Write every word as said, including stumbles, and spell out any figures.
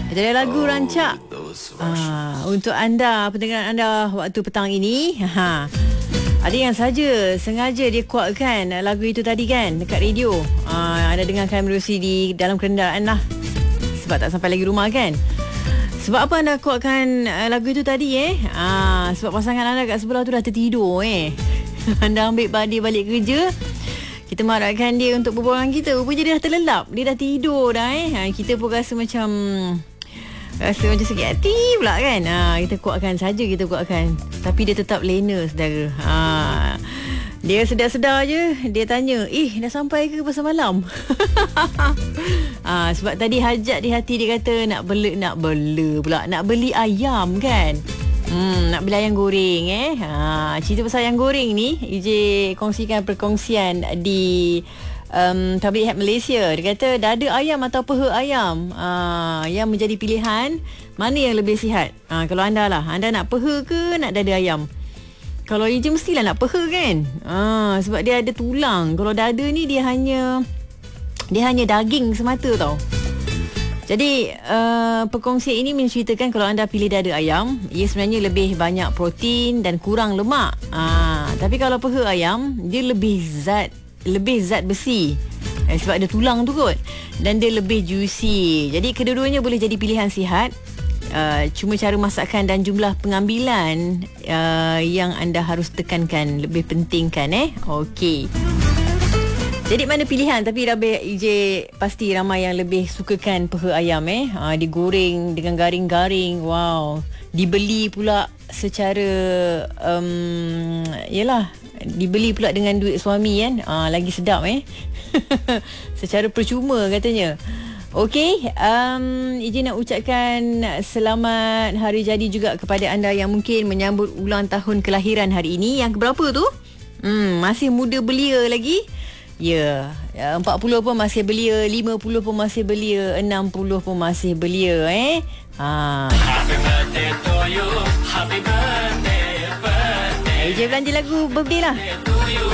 Jadi lagu rancak ah, untuk anda, pendengar anda waktu petang ini. Ha. Ada yang saja sengaja dia kuatkan lagu itu tadi kan dekat radio. Ah, anda dengarkan menerusi di dalam kenderaan lah. Sebab tak sampai lagi rumah kan. Sebab apa anda kuatkan uh, lagu itu tadi eh? Ah, sebab pasangan anda kat sebelah tu dah tertidur eh. Anda ambil dia balik kerja. Kita marahkan dia untuk berbual dengan kita. Rupanya dia dah terlelap. Dia dah tidur dah eh. Ha, kita pun rasa macam Rasa macam sakit hati pula kan. Ha, kita kuatkan saja, kita kuatkan. Tapi dia tetap lena saudara. Ha, dia sedar-sedar je. Dia tanya, eh dah sampai ke pasar malam? ha, sebab tadi hajat di hati dia kata nak bela, nak bela pula. Nak beli ayam kan. Hmm, nak beli ayam goreng eh. Ha, cerita pasal ayam goreng ni, E J kongsikan perkongsian di um, Tabligh Hat Malaysia. Dia kata dada ayam atau peha ayam ha, yang menjadi pilihan, mana yang lebih sihat? Ha, kalau anda lah, anda nak peha ke nak dada ayam? Kalau E J mestilah nak peha kan. Ha, sebab dia ada tulang. Kalau dada ni dia hanya dia hanya daging semata tau. Jadi uh, perkongsian ini menceritakan kalau anda pilih dada ayam, ia sebenarnya lebih banyak protein dan kurang lemak. Ah, tapi kalau peha ayam, dia lebih zat lebih zat besi. Eh, sebab ada tulang tu kot. Dan dia lebih juicy. Jadi kedua-duanya boleh jadi pilihan sihat. Uh, cuma cara masakan dan jumlah pengambilan uh, yang anda harus tekankan, lebih pentingkan eh. Okey. Jadi mana pilihan, tapi Rabih E J pasti ramai yang lebih sukakan peha ayam eh. Ha, digoreng dengan garing-garing. Wow. Dibeli pula secara um, yalah, dibeli pula dengan duit suami kan. Ha, lagi sedap eh. Secara percuma katanya. Okey, um, E J nak ucapkan selamat hari jadi juga kepada anda yang mungkin menyambut ulang tahun kelahiran hari ini. Yang keberapa tu? Hmm, masih muda belia lagi. Ya, yeah. empat puluh pun masih belia, lima puluh pun masih belia, enam puluh pun masih belia eh. Ha. Happy birthday to you. Happy birthday, birthday. E J belanja lagu birthday lah.